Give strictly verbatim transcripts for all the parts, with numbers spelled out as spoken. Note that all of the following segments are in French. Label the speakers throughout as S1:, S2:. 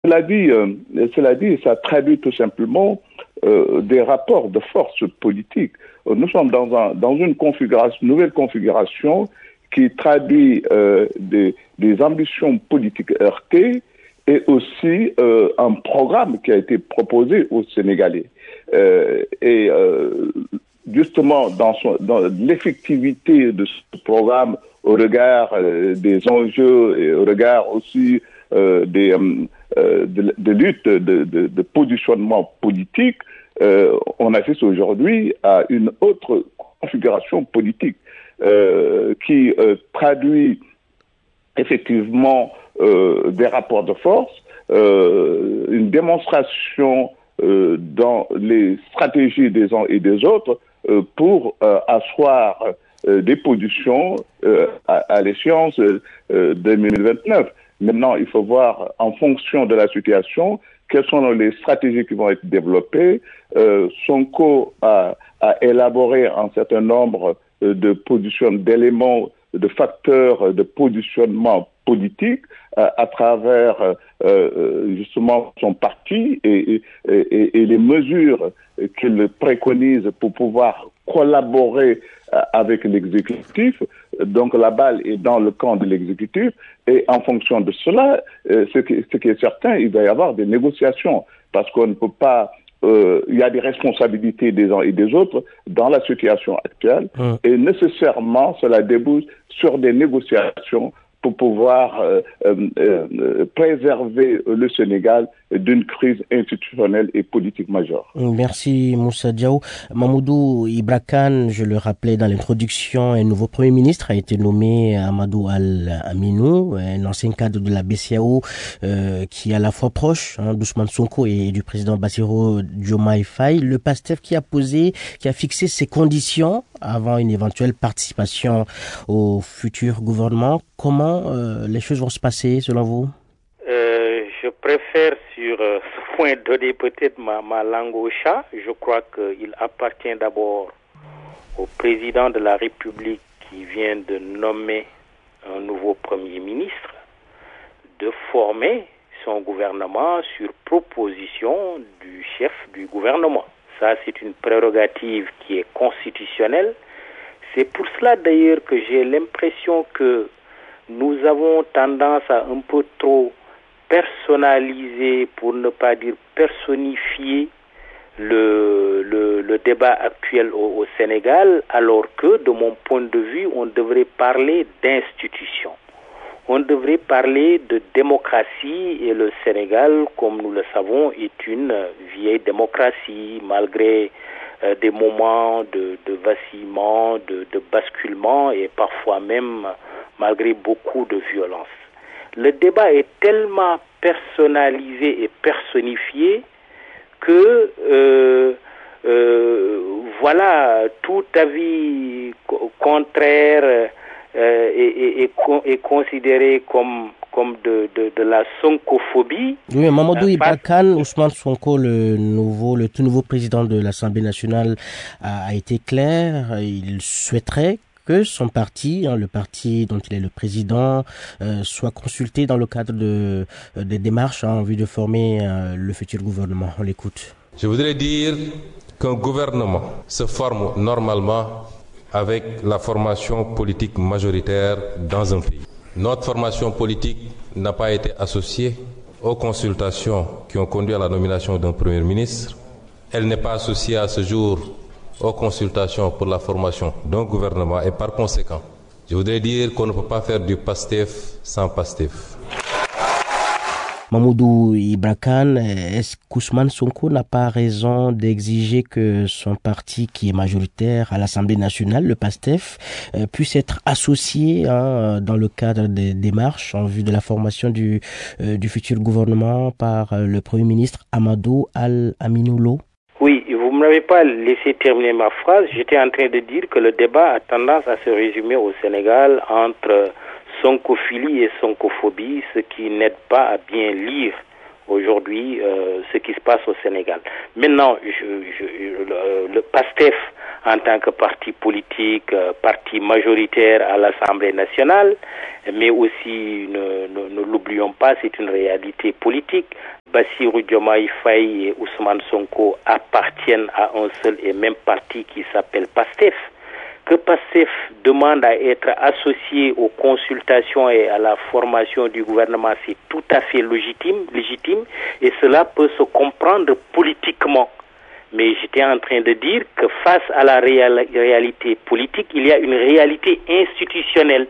S1: Cela dit, euh, cela dit, ça traduit tout simplement euh, des rapports de force politique. Nous sommes dans, un, dans une configuration, nouvelle configuration qui traduit euh, des, des ambitions politiques heurtées et aussi euh, un programme qui a été proposé aux Sénégalais. Euh, et euh, justement, dans, son, dans l'effectivité de ce programme au regard euh, des enjeux et au regard aussi euh, des, euh, de, de lutte, de, de, de positionnement politique, euh, on assiste aujourd'hui à une autre configuration politique euh, qui euh, traduit effectivement euh, des rapports de force, euh, une démonstration euh, dans les stratégies des uns et des autres euh, pour euh, asseoir euh, des positions euh, à, à l'échéance euh, deux mille vingt-neuf. Maintenant, il faut voir en fonction de la situation quelles sont les stratégies qui vont être développées. Euh, Sonko a, a élaboré un certain nombre de positions, d'éléments, de facteurs de positionnement politique euh, à travers euh, justement son parti et, et, et, et les mesures qu'il préconise pour pouvoir collaborer euh, avec l'exécutif. Donc la balle est dans le camp de l'exécutif et en fonction de cela, euh, ce, qui, ce qui est certain, il va y avoir des négociations parce qu'on ne peut pas Euh, il y a des responsabilités des uns et des autres dans la situation actuelle mmh. et nécessairement cela débouche sur des négociations pour pouvoir euh, euh, euh, préserver le Sénégal d'une crise institutionnelle et politique majeure.
S2: Merci Moussa Diaw. Mamoudou Ibra Kane, je le rappelais dans l'introduction, un nouveau Premier ministre a été nommé Amadou Al-Aminou, un ancien cadre de la B C E A O euh, qui est à la fois proche hein, d'Ousmane Sonko et du président Bassirou Diomaye Faye. Le PASTEF qui a posé, qui a fixé ses conditions avant une éventuelle participation au futur gouvernement. Comment euh, les choses vont se passer selon vous?
S3: euh, Je préfère sur euh, ce point donner peut-être ma, ma langue au chat. Je crois qu'il appartient d'abord au président de la République qui vient de nommer un nouveau Premier ministre de former son gouvernement sur proposition du chef du gouvernement. Ça, c'est une prérogative qui est constitutionnelle. C'est pour cela d'ailleurs que j'ai l'impression que nous avons tendance à un peu trop personnaliser, pour ne pas dire personnifier, le, le, le débat actuel au, au Sénégal, alors que, de mon point de vue, on devrait parler d'institutions. On devrait parler de démocratie et le Sénégal, comme nous le savons, est une vieille démocratie, malgré euh, des moments de, de vacillement, de, de basculement et parfois même malgré beaucoup de violence. Le débat est tellement personnalisé et personnifié que euh, euh, voilà, tout avis contraire euh, est, est, est considéré comme comme de, de, de la sonkophobie.
S2: Oui, Mamadou Ibra Kane, Ousmane Sonko, le nouveau, le tout nouveau président de l'Assemblée nationale, a, a été clair. Il souhaiterait que son parti, hein, le parti dont il est le président, euh, soit consulté dans le cadre de, euh, des démarches hein, en vue de former euh, le futur gouvernement. On l'écoute.
S4: Je voudrais dire qu'un gouvernement se forme normalement avec la formation politique majoritaire dans un pays. Notre formation politique n'a pas été associée aux consultations qui ont conduit à la nomination d'un Premier ministre. Elle n'est pas associée à ce jour aux consultations pour la formation d'un gouvernement et par conséquent, je voudrais dire qu'on ne peut pas faire du PASTEF sans PASTEF.
S2: Mamoudou Ibra Kane, est-ce qu'Ousmane Sonko n'a pas raison d'exiger que son parti, qui est majoritaire à l'Assemblée nationale, le PASTEF, euh, puisse être associé hein, dans le cadre des démarches en vue de la formation du, euh, du futur gouvernement par euh, le Premier ministre Amadou Al-Aminou Lo?
S3: Oui, vous ne m'avez pas laissé terminer ma phrase. J'étais en train de dire que le débat a tendance à se résumer au Sénégal entre sonkophilie et sonkophobie, ce qui n'aide pas à bien lire aujourd'hui euh, ce qui se passe au Sénégal. Maintenant, je, je, le, le PASTEF en tant que parti politique, euh, parti majoritaire à l'Assemblée nationale, mais aussi, ne, ne, ne l'oublions pas, c'est une réalité politique. Bassirou Diomaye Faye et Ousmane Sonko appartiennent à un seul et même parti qui s'appelle PASTEF. Que PASTEF demande à être associé aux consultations et à la formation du gouvernement, c'est tout à fait légitime, légitime, et cela peut se comprendre politiquement. Mais j'étais en train de dire que face à la réal- réalité politique, il y a une réalité institutionnelle.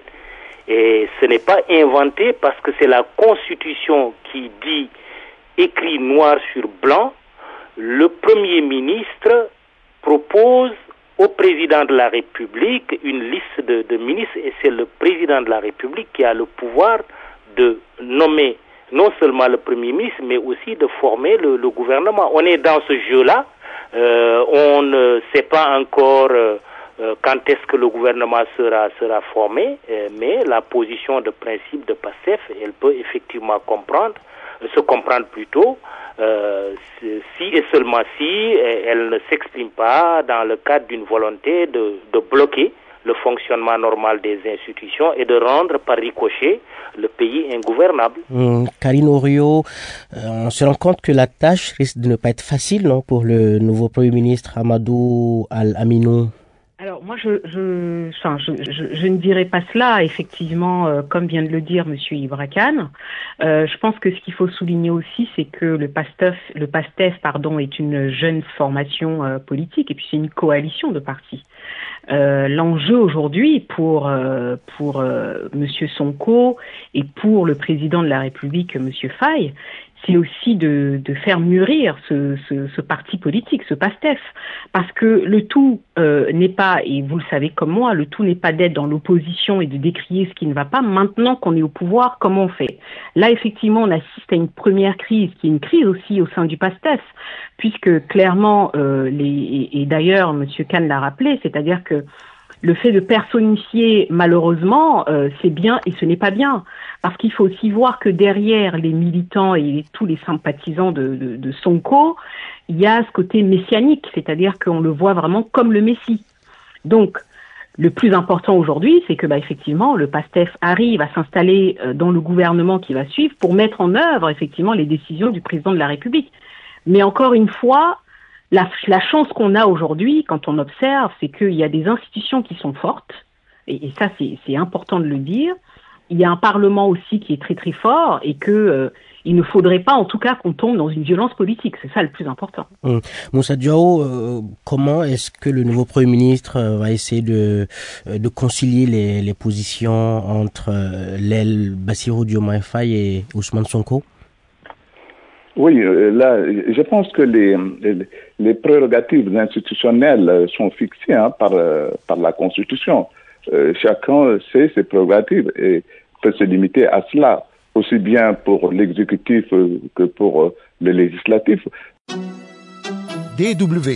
S3: Et ce n'est pas inventé parce que c'est la Constitution qui dit, écrit noir sur blanc, le Premier ministre propose au président de la République une liste de, de ministres et c'est le président de la République qui a le pouvoir de nommer non seulement le Premier ministre mais aussi de former le, le gouvernement. On est dans ce jeu-là, euh, on ne sait pas encore euh, euh, quand est-ce que le gouvernement sera, sera formé, euh, mais la position de principe de PASTEF, elle peut effectivement comprendre, euh, se comprendre plutôt, Euh, si et seulement si elle ne s'exprime pas dans le cadre d'une volonté de, de bloquer le fonctionnement normal des institutions et de rendre par ricochet le pays ingouvernable.
S2: Hum, Karine Orio, euh, on se rend compte que la tâche risque de ne pas être facile, non, pour le nouveau Premier ministre Amadou Al-Aminou.
S5: Alors moi, je, je, enfin, je, je, je ne dirais pas cela. Effectivement, euh, comme vient de le dire Monsieur Ibra Kane, euh, je pense que ce qu'il faut souligner aussi, c'est que le PASTEF, le PASTEF, pardon, est une jeune formation euh, politique et puis c'est une coalition de partis. Euh, l'enjeu aujourd'hui pour euh, pour euh, Monsieur Sonko et pour le président de la République, Monsieur Faye, c'est aussi de, de faire mûrir ce, ce, ce parti politique, ce PASTEF, parce que le tout euh, n'est pas, et vous le savez comme moi, le tout n'est pas d'être dans l'opposition et de décrier ce qui ne va pas. Maintenant qu'on est au pouvoir, comment on fait? Là, effectivement, on assiste à une première crise, qui est une crise aussi au sein du PASTEF, puisque clairement, euh, les, et, et d'ailleurs, Monsieur Kane l'a rappelé, c'est-à-dire que le fait de personnifier, malheureusement, euh, c'est bien et ce n'est pas bien. Parce qu'il faut aussi voir que derrière les militants et tous les sympathisants de, de, de Sonko, il y a ce côté messianique, c'est-à-dire qu'on le voit vraiment comme le Messie. Donc, le plus important aujourd'hui, c'est que, bah, effectivement, le PASTEF arrive à s'installer dans le gouvernement qui va suivre pour mettre en œuvre, effectivement, les décisions du président de la République. Mais encore une fois, La, la chance qu'on a aujourd'hui, quand on observe, c'est qu'il y a des institutions qui sont fortes, et, et ça c'est, c'est important de le dire. Il y a un Parlement aussi qui est très très fort, et que euh, il ne faudrait pas, en tout cas, qu'on tombe dans une violence politique. C'est ça le plus important.
S2: Hum. Moussa Diao, euh, comment est-ce que le nouveau Premier ministre euh, va essayer de de concilier les, les positions entre euh, l'aile Bassirou Diomaye Faye et Ousmane Sonko?
S1: Oui, là, je pense que les, les, les prérogatives institutionnelles sont fixées hein, par, par la Constitution. Euh, chacun sait ses prérogatives et peut se limiter à cela, aussi bien pour l'exécutif que pour le législatif.
S6: D W.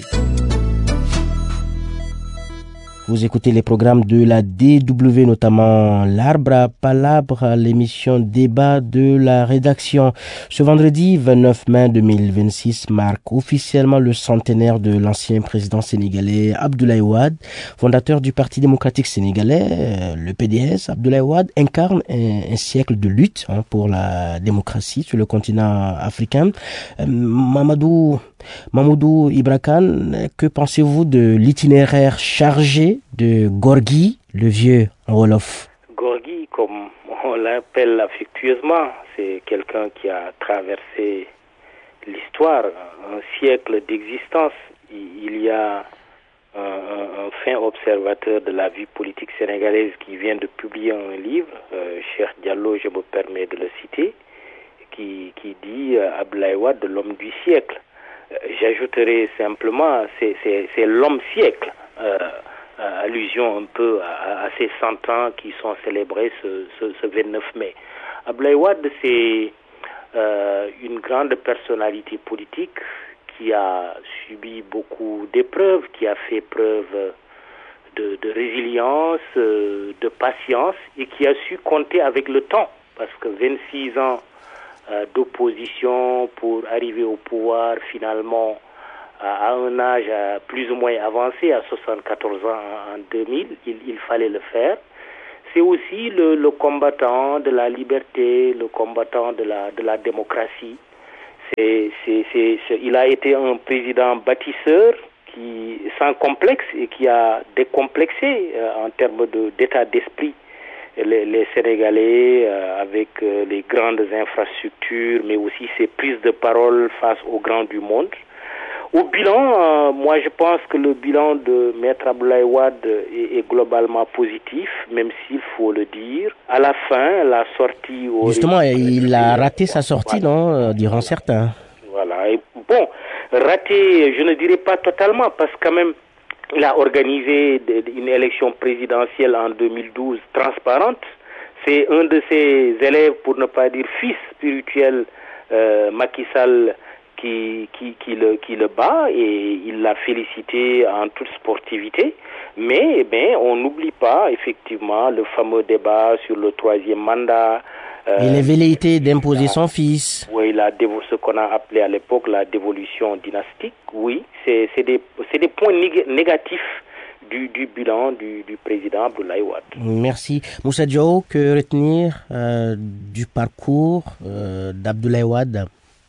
S2: Vous écoutez les programmes de la D W, notamment l'Arbre à Palabre, l'émission débat de la rédaction. Ce vendredi vingt-neuf mai deux mille vingt-six marque officiellement le centenaire de l'ancien président sénégalais Abdoulaye Wade, fondateur du Parti démocratique sénégalais, le P D S. Abdoulaye Wade incarne un, un siècle de lutte hein, pour la démocratie sur le continent africain. Euh, Mamadou Mamoudou Ibra Kane, que pensez-vous de l'itinéraire chargé de Gorgui, le vieux en Wolof?
S3: Gorgui, comme on l'appelle affectueusement, c'est quelqu'un qui a traversé l'histoire, un siècle d'existence. Il y a un, un, un fin observateur de la vie politique sénégalaise qui vient de publier un livre, euh, Cheikh Diallo, je me permets de le citer, qui, qui dit euh, Abdoulaye Wade de l'homme du siècle. J'ajouterai simplement, c'est, c'est, c'est l'homme-siècle, euh, allusion un peu à, à ces cent ans qui sont célébrés ce, ce, ce vingt-neuf mai. Abdoulaye Wade, c'est euh, une grande personnalité politique qui a subi beaucoup d'épreuves, qui a fait preuve de, de résilience, de patience et qui a su compter avec le temps, parce que vingt-six ans d'opposition pour arriver au pouvoir finalement à, à un âge à plus ou moins avancé, à soixante-quatorze ans en deux mille, il, il fallait le faire. C'est aussi le, le combattant de la liberté, le combattant de la, de la démocratie. C'est, c'est, c'est, c'est, il a été un président bâtisseur qui, sans complexe et qui a décomplexé euh, en termes de, d'état d'esprit les, les Sénégalais euh, avec euh, les grandes infrastructures, mais aussi ses prises de parole face aux grands du monde. Au bilan, euh, moi je pense que le bilan de Maître Abdoulaye Wade est, est globalement positif, même s'il faut le dire. À la fin, la sortie...
S2: Justement, il a raté sa sortie, voilà. non euh, diront certains.
S3: Voilà. Et bon, raté, je ne dirais pas totalement, parce que quand même, il a organisé une élection présidentielle en deux mille douze transparente. C'est un de ses élèves, pour ne pas dire fils spirituel, euh, Macky Sall, Qui, qui, qui, le, qui le bat, et il l'a félicité en toute sportivité. Mais eh bien, on n'oublie pas effectivement le fameux débat sur le troisième mandat.
S2: Euh, et les velléités d'imposer son fils.
S3: Oui, la, ce qu'on a appelé à l'époque la dévolution dynastique. Oui, c'est, c'est, des, c'est des points nég- négatifs du, du bilan du, du président Abdoulaye Wade.
S2: Merci. Moussa Diaw, que retenir euh, du parcours euh, d'Abdoulaye Wade?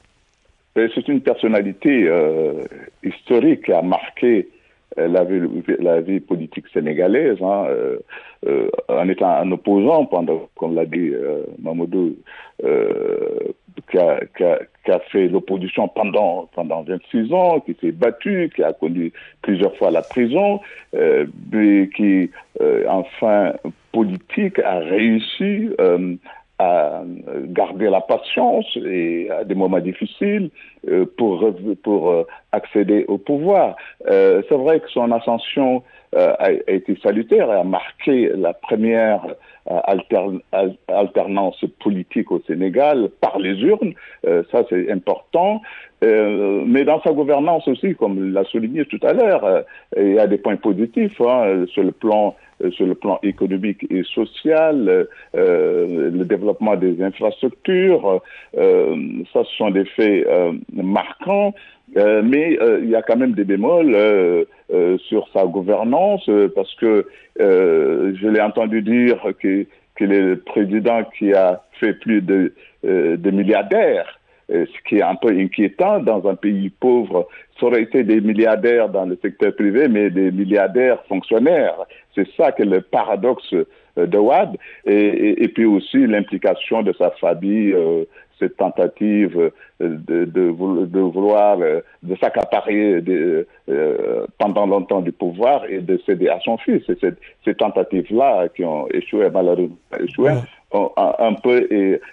S1: C'est une personnalité euh, historique qui a marqué euh, la, vie, la vie politique sénégalaise, hein, euh, euh, en étant un opposant pendant, comme l'a dit euh, Mamadou, euh, qui, a, qui, a, qui a fait l'opposition pendant, pendant vingt-six ans, qui s'est battu, qui a connu plusieurs fois la prison, euh, mais qui, euh, en fin politique, a réussi euh, à garder la patience et à des moments difficiles euh, pour pour euh, accéder au pouvoir. Euh, c'est vrai que son ascension euh, a, a été salutaire et a marqué la première euh, altern, alternance politique au Sénégal par les urnes. Euh, ça, c'est important. Euh, mais dans sa gouvernance aussi, comme l'a souligné tout à l'heure, euh, il y a des points positifs hein, sur le plan sur le plan économique et social, euh, le développement des infrastructures, euh, ça ce sont des faits euh, marquants, euh, mais euh, il y a quand même des bémols euh, euh, sur sa gouvernance, euh, parce que euh, je l'ai entendu dire que, qu'il est le président qui a fait plus de, euh, de milliardaires. Ce qui est un peu inquiétant dans un pays pauvre. Ça aurait été des milliardaires dans le secteur privé, mais des milliardaires fonctionnaires. C'est ça que le paradoxe de Wade. Et, et, et puis aussi l'implication de sa famille, euh, cette tentative de, de, de vouloir, de s'accaparer de, euh, pendant longtemps du pouvoir et de céder à son fils. Et cette, ces tentatives-là qui ont échoué, malheureusement échoué, ouais. ont un peu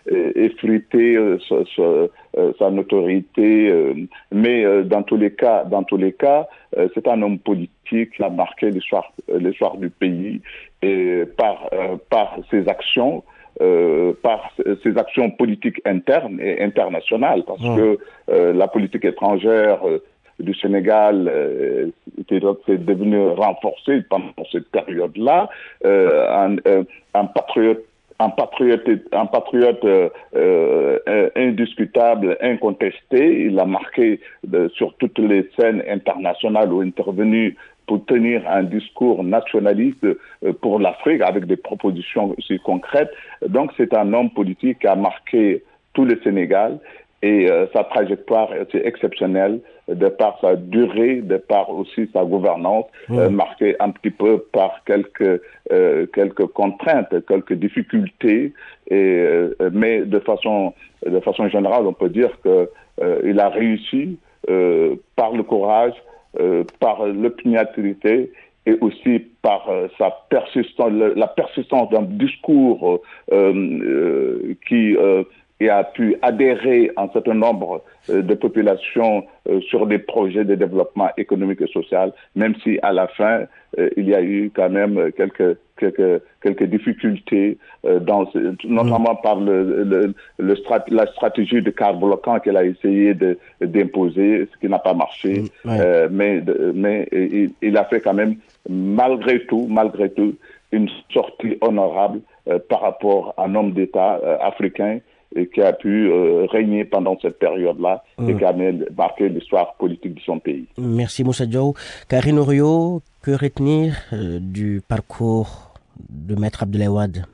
S1: effrité euh, sa, sa, sa notoriété. Euh, mais euh, dans tous les cas, dans tous les cas, euh, c'est un homme politique qui a marqué l'histoire, l'histoire du pays et par, euh, par ses actions. Euh, par ses actions politiques internes et internationales, parce mmh. que euh, la politique étrangère euh, du Sénégal euh, était c'est devenu renforcée pendant cette période-là. Euh, un, euh, un patriote Un patriote, un patriote euh, euh, indiscutable, incontesté. Il a marqué de, sur toutes les scènes internationales où il est intervenu pour tenir un discours nationaliste euh, pour l'Afrique avec des propositions aussi concrètes. Donc c'est un homme politique qui a marqué tout le Sénégal et euh, sa trajectoire est exceptionnelle de par sa durée, de par aussi sa gouvernance, mmh. euh, marquée un petit peu par quelques euh, quelques contraintes, quelques difficultés, et euh, mais de façon de façon générale, on peut dire que euh, il a réussi euh, par le courage, euh, par l'opiniâtreté et aussi par euh, sa persistance, la persistance d'un discours euh, euh, qui euh, et a pu adhérer un certain nombre euh, de populations euh, sur des projets de développement économique et social, même si à la fin, euh, il y a eu quand même quelques quelques quelques difficultés, euh, dans, notamment mmh. par le, le, le strat, la stratégie de quart-bloquant qu'elle a essayé de, d'imposer, ce qui n'a pas marché. Mmh. Ouais. Euh, mais de, mais il, il a fait quand même, malgré tout, malgré tout, une sortie honorable euh, par rapport à un homme d'État euh, africain et qui a pu euh, régner pendant cette période-là mmh. et qui a marqué l'histoire politique de son pays.
S2: Merci Moussa Diaw. Karine Orio, que retenir euh, du parcours de Maître Abdoulaye Wade?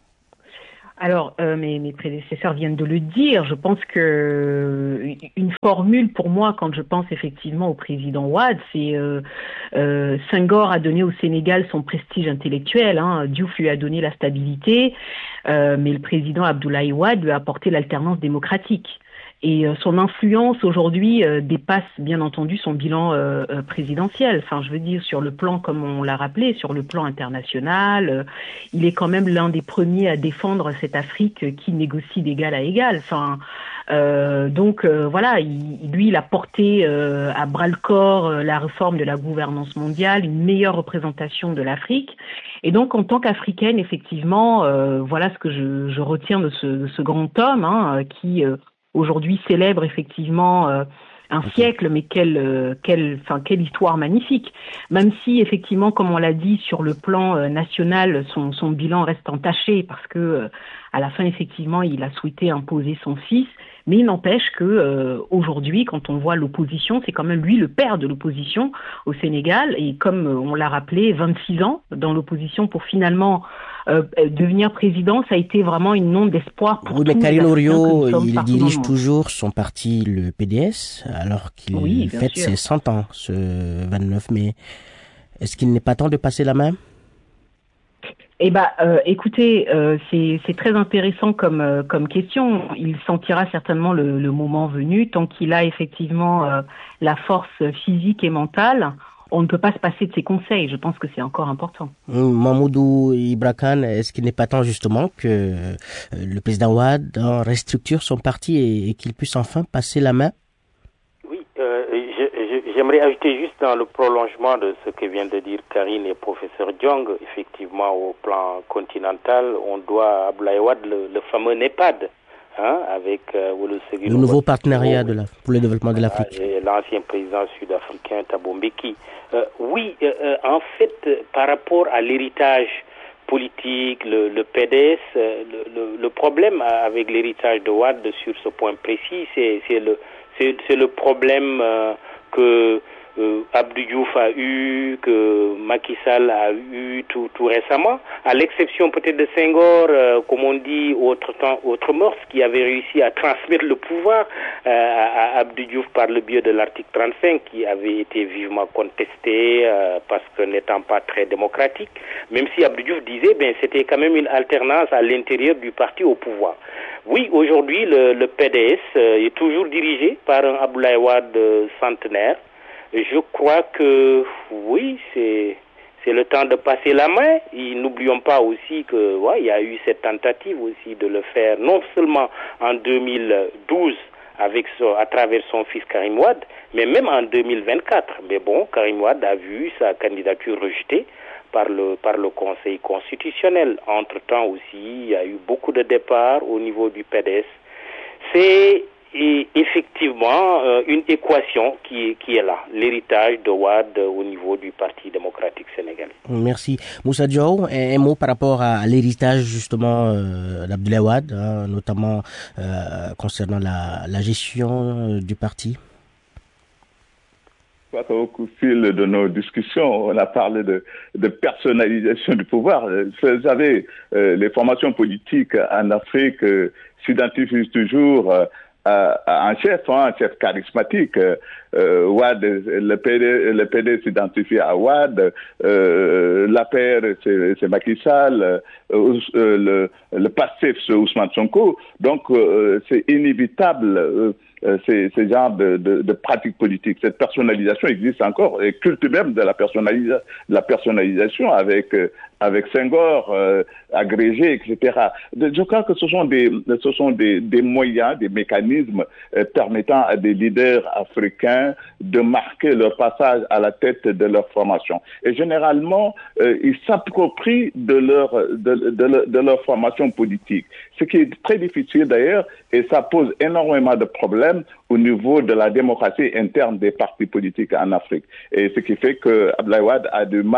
S5: Alors, euh, mes, mes prédécesseurs viennent de le dire. Je pense que une formule pour moi, quand je pense effectivement au président Wade, c'est euh, euh, Senghor a donné au Sénégal son prestige intellectuel. Hein. Diouf lui a donné la stabilité, euh, mais le président Abdoulaye Wade lui a apporté l'alternance démocratique. Et euh, son influence aujourd'hui euh, dépasse bien entendu son bilan euh, euh, présidentiel. Enfin, je veux dire, sur le plan, comme on l'a rappelé, sur le plan international, euh, il est quand même l'un des premiers à défendre cette Afrique qui négocie d'égal à égal. Enfin, euh, donc euh, voilà, il, lui, il a porté euh, à bras-le-corps euh, la réforme de la gouvernance mondiale, une meilleure représentation de l'Afrique. Et donc, en tant qu'Africaine, effectivement, euh, voilà ce que je, je retiens de ce, de ce grand homme hein, qui euh, aujourd'hui célèbre effectivement euh, un siècle, mais quelle, euh, quelle, enfin, quelle histoire magnifique. Même si effectivement, comme on l'a dit, sur le plan euh, national, son, son bilan reste entaché parce que euh, à la fin, effectivement, il a souhaité imposer son fils. Mais il n'empêche que euh, aujourd'hui, quand on voit l'opposition, c'est quand même lui le père de l'opposition au Sénégal. Et comme euh, on l'a rappelé, vingt-six ans dans l'opposition pour finalement euh, devenir président, ça a été vraiment une onde d'espoir pour
S2: oui,
S5: tous
S2: mais Karine Orio,
S5: il
S2: dirige toujours son parti, le P D S, alors qu'il
S5: oui,
S2: fête
S5: sûr.
S2: ses cent ans ce vingt-neuf mai. Est-ce qu'il n'est pas temps de passer la main?
S5: Eh ben, euh, écoutez, euh, c'est, c'est très intéressant comme euh, comme question. Il sentira certainement le, le moment venu, tant qu'il a effectivement euh, la force physique et mentale. On ne peut pas se passer de ses conseils. Je pense que c'est encore important.
S2: Mamoudou Ibra Kane, est-ce qu'il n'est pas temps justement que euh, le président Wade restructure son parti et, et qu'il puisse enfin passer la main?
S3: Oui, euh, je, je, j'aimerais ajouter juste dans le prolongement de ce que vient de dire Karine et professeur Diong, effectivement au plan continental, on doit à Abdoulaye Wade le, le fameux NEPAD, hein, avec euh,
S2: le nouveau partenariat de la, pour le développement de l'Afrique.
S3: Et l'ancien président sud-africain Thabo Mbeki. Euh, oui, euh, en fait, euh, par rapport à l'héritage politique, le, le P D S, euh, le, le, le problème avec l'héritage de Wade sur ce point précis, c'est, c'est le C'est, c'est le problème euh, que euh, Abdou Diouf a eu, que Macky Sall a eu tout, tout récemment, à l'exception peut-être de Senghor, euh, comme on dit, autre temps, autre morse, qui avait réussi à transmettre le pouvoir euh, à, à Abdou Diouf par le biais de l'article trente-cinq, qui avait été vivement contesté euh, parce que n'étant pas très démocratique, même si Abdou Diouf disait, ben c'était quand même une alternance à l'intérieur du parti au pouvoir. Oui, aujourd'hui, le, le P D S euh, est toujours dirigé par un Abdoulaye Wade euh, centenaire. Je crois que, oui, c'est c'est le temps de passer la main. Et n'oublions pas aussi que, ouais, il y a eu cette tentative aussi de le faire, non seulement en deux mille douze avec son, à travers son fils Karim Wade, mais même en deux mille vingt-quatre. Mais bon, Karim Wade a vu sa candidature rejetée par le par le Conseil constitutionnel. Entre-temps aussi, il y a eu beaucoup de départs au niveau du P D S. C'est et effectivement euh, une équation qui, qui est là, l'héritage de Wade au niveau du Parti démocratique sénégalais.
S2: Merci. Moussa Diaw, un, un mot par rapport à, à l'héritage justement euh, d'Abdoulaye Wade, hein, notamment euh, concernant la, la gestion euh, du parti.
S1: Au fil de nos discussions, on a parlé de, de personnalisation du pouvoir. Vous savez, euh, les formations politiques en Afrique euh, s'identifient toujours euh, à, à un chef, hein, un chef charismatique. Euh, Wade, le P D, le P D s'identifie à Wade, euh, l'A P R c'est, c'est Macky Sall, euh, euh, le, le PASTEF c'est Ousmane Sonko. Donc euh, c'est inévitable. Euh, Ces, ces genres de, de, de pratiques politiques. Cette personnalisation existe encore, et culte même de la, personnalisa- la personnalisation avec euh, avec Senghor, euh, agrégé, et cetera. Je crois que ce sont des ce sont des, des moyens, des mécanismes euh, permettant à des leaders africains de marquer leur passage à la tête de leur formation. Et généralement, euh, ils s'approprient de leur de, de, de, de leur formation politique, ce qui est très difficile d'ailleurs, et ça pose énormément de problèmes au niveau de la démocratie interne des partis politiques en Afrique. Et ce qui fait que Abdoulaye Wade a du mal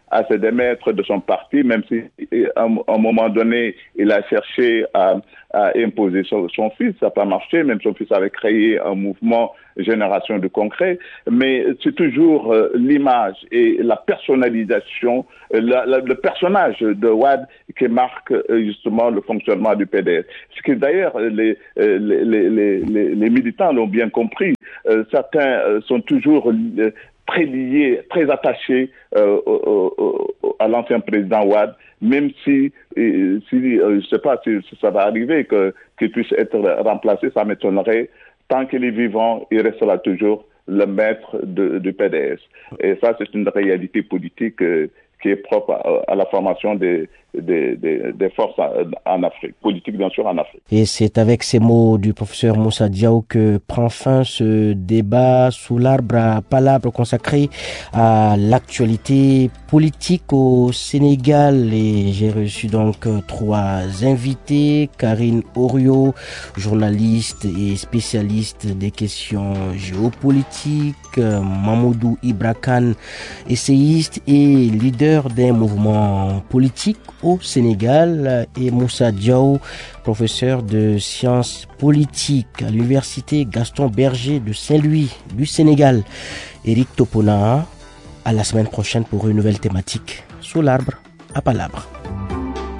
S1: à se démettre de son parti, même si à un moment donné, il a cherché à, à imposer son, son fils. Ça n'a pas marché, même son fils avait créé un mouvement Génération du Concret. Mais c'est toujours euh, l'image et la personnalisation, la, la, le personnage de Wade qui marque euh, justement le fonctionnement du P D S. Ce que d'ailleurs les, les, les, les, les militants l'ont bien compris. Euh, certains euh, sont toujours euh, très liés, très attachés euh, au, au, à l'ancien président Wade, même si, euh, si euh, je ne sais pas si, si ça va arriver que, qu'il puisse être remplacé, ça m'étonnerait. Tant qu'il est vivant, il restera toujours le maître de, du P D S. Et ça, c'est une réalité politique euh, qui est propre à, à la formation des, des, des, des forces en Afrique, politique bien sûr en Afrique.
S2: Et c'est avec ces mots du professeur Moussa Diaw que prend fin ce débat sous l'arbre à palabres consacré à l'actualité politique au Sénégal. Et j'ai reçu donc trois invités: Karine Orio, journaliste et spécialiste des questions géopolitiques, Mamoudou Ibra Kane, essayiste et leader d'un mouvement politique au Sénégal, et Moussa Diaw, professeur de sciences politiques à l'université Gaston Berger de Saint-Louis du Sénégal. Eric Topona, à la semaine prochaine pour une nouvelle thématique sous l'arbre à palabres.